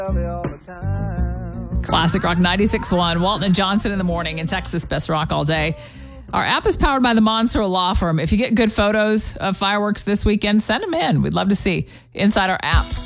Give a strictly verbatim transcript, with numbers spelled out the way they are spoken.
Classic Rock ninety-six point one. Walton and Johnson in the morning in Texas. Best rock all day. Our app is powered by the Monster Law Firm. If you get good photos of fireworks this weekend, send them in. We'd love to see inside our app.